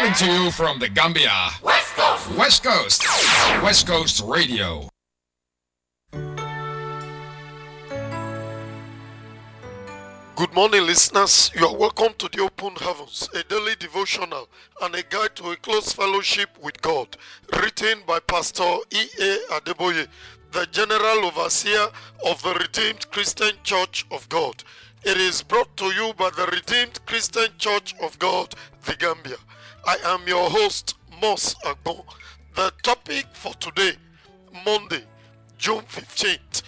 Coming to you from the Gambia. West Coast. West Coast. West Coast Radio. Good morning, listeners. You are welcome to the Open Heavens, a daily devotional and a guide to a close fellowship with God, written by Pastor E.A. Adeboye, the General Overseer of the Redeemed Christian Church of God. It is brought to you by the Redeemed Christian Church of God, the Gambia. I am your host, Mos Agbon. The topic for today, Monday, June 15th,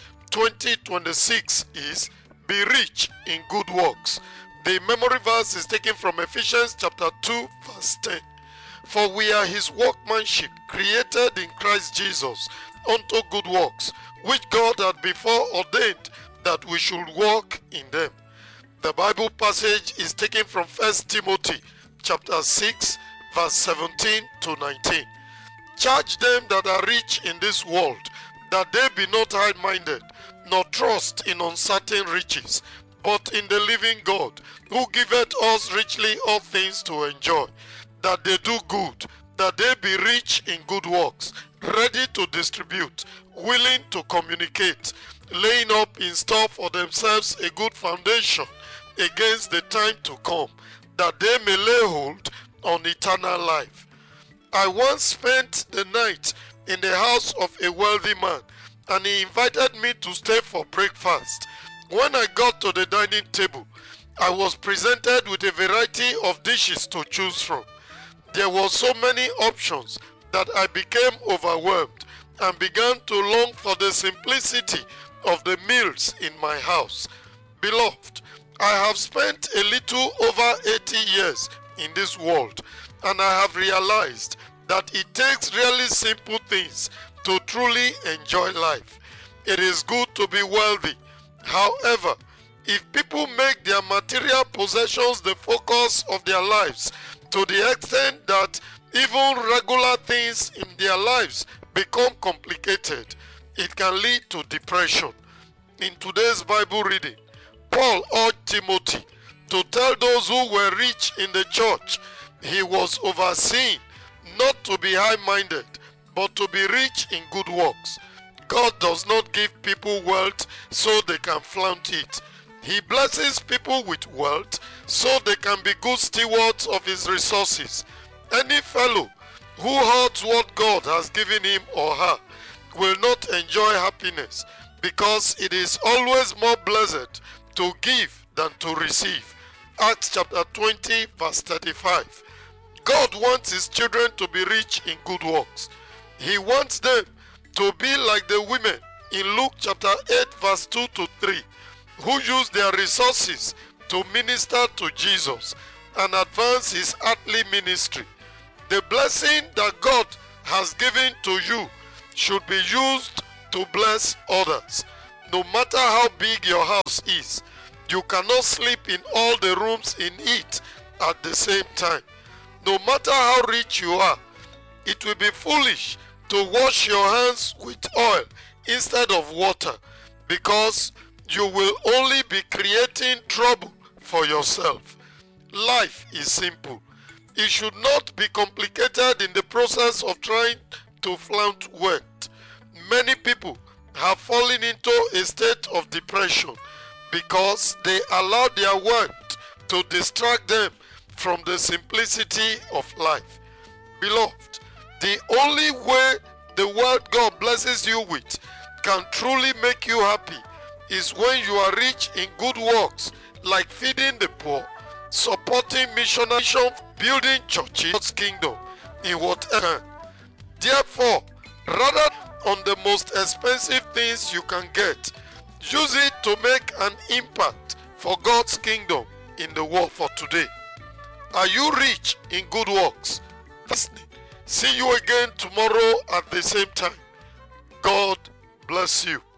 2026 is Be rich in good works. The memory verse is taken from Ephesians chapter 2 verse 10. For we are his workmanship, created in Christ Jesus unto good works, which God had before ordained that we should walk in them. The Bible passage is taken from 1 Timothy chapter 6 verse 17 to 19. Charge them that are rich in this world, that they be not high-minded, nor trust in uncertain riches, but in the living God, who giveth us richly all things to enjoy, that they do good, that they be rich in good works, ready to distribute, willing to communicate, laying up in store for themselves a good foundation against the time to come, that they may lay hold on eternal life. I once spent the night in the house of a wealthy man, and he invited me to stay for breakfast. When I got to the dining table, I was presented with a variety of dishes to choose from. There were so many options that I became overwhelmed and began to long for the simplicity of the meals in my house. Beloved, I have spent a little over 80 years in this world, and I have realized that it takes really simple things to truly enjoy life. It is good to be wealthy. However, if people make their material possessions the focus of their lives to the extent that even regular things in their lives become complicated, it can lead to depression. In today's Bible reading, Paul urged Timothy to tell those who were rich in the church he was overseeing not to be high-minded, but to be rich in good works. God does not give people wealth so they can flaunt it. He blesses people with wealth so they can be good stewards of his resources. Any fellow who hoards what God has given him or her will not enjoy happiness, because it is always more blessed to give than to receive. Acts chapter 20 verse 35. God wants his children to be rich in good works. He wants them to be like the women in Luke chapter 8 verse 2 to 3, who use their resources to minister to Jesus and advance his earthly ministry. The blessing that God has given to you should be used to bless others. No matter how big your house is, you cannot sleep in all the rooms in it at the same time. No matter how rich you are, it will be foolish to wash your hands with oil instead of water, because you will only be creating trouble for yourself. Life is simple. It should not be complicated in the process of trying to flaunt wealth. Many people have fallen into a state of depression because they allow their wealth to distract them from the simplicity of life. Beloved, the only way the wealth God blesses you with can truly make you happy is when you are rich in good works, like feeding the poor, supporting missionaries, building churches, God's kingdom in whatever. Therefore, rather on the most expensive things you can get, use it to make an impact for God's kingdom in the world for today. Are you rich in good works? See you again tomorrow at the same time. God bless you.